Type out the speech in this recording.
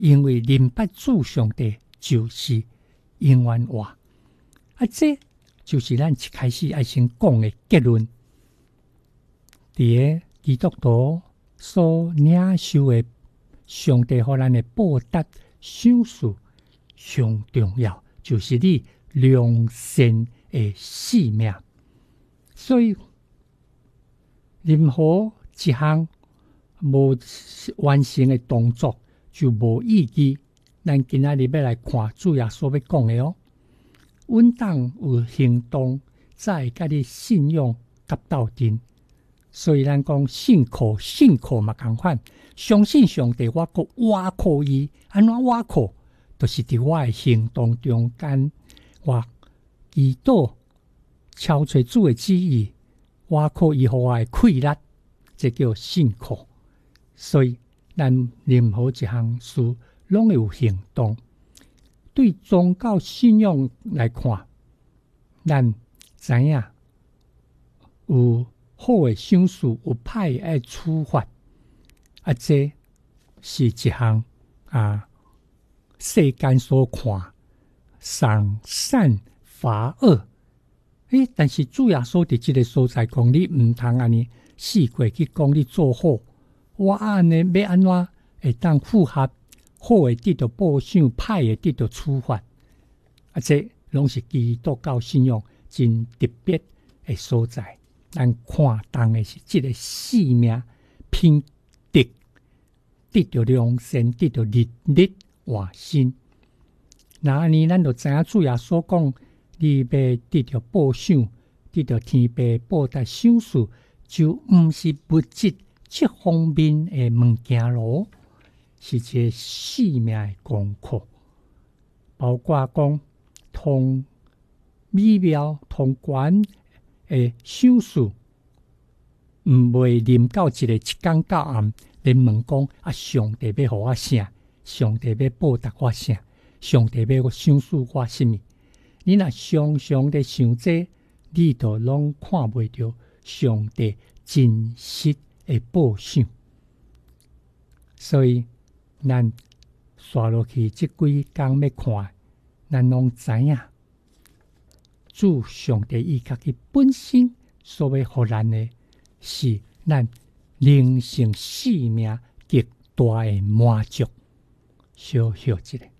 因为明白主上帝就是永远话。这就是咱一开始要先讲的结论。伫个基督徒所领受的上帝给咱的报答赏赐，上重要就是你良善的使命。所以任何一项无完成的动作就无意义。咱今仔日要来看主耶稣要讲的哦。稳当有行动，才会甲你信仰甲斗阵。所以咱讲信靠嘛同款，相信上帝，我搁倚靠伊，安怎倚靠？就是伫我的行动中间，我祈祷敲找主的旨意，倚靠伊，互我的气力，这叫信靠。所以咱任何一项事，拢会有行动。对宗教信仰来看，咱知影有好的赏赐，有歹的处罚。这是一项世间所看赏善罚恶。但是主耶稣伫这个所在讲，你唔通安尼四过去讲你做好，我安尼要安怎会当符合？好会得到报赏，歹会得到处罚。这拢是基督教信仰真特别的所在。咱看重的是这个生命品德，得到良善，得到日日换新。那安尼，咱就知影主耶稣讲，你要得到报赏，得到天父报答赏赐，就毋是物质这方面的物件咯。是一个生命的功课，包括讲通美妙、通关的赏赐，毋袂临到一天到暗，来问讲上帝要互我啥？上帝要报答我啥？上帝要赏赐我什么？你若常常的想这，你就拢看袂到上帝真实的报赏。所以咱刷落去这几天要看，咱拢知影主上帝伊家己本身所要互咱的，是咱灵性生命极大的满足。小休一下。